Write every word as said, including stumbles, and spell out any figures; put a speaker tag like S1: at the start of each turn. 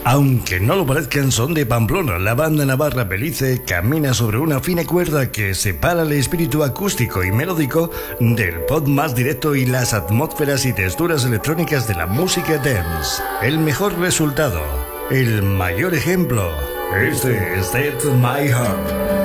S1: Aunque no lo parezca, en Son de Pamplona, la banda navarra Belice camina sobre una fina cuerda que separa el espíritu acústico y melódico del pop más directo y las atmósferas y texturas electrónicas de la música dance. El mejor resultado, el mayor ejemplo, este es Set My Heart.